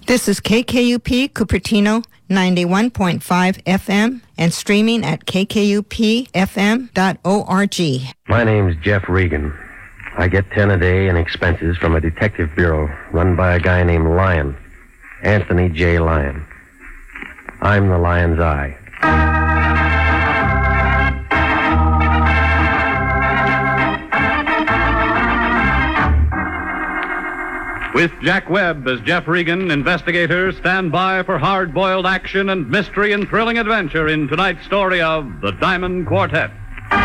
This is KKUP Cupertino 91.5 FM and streaming at kkupfm.org. My name's Jeff Regan. I get 10 a day in expenses from a detective bureau run by a guy named Lyon, Anthony J. Lyon. I'm the Lion's Eye. With Jack Webb as Jeff Regan, investigators stand by for hard-boiled action and mystery and thrilling adventure in tonight's story of The Diamond Quartet.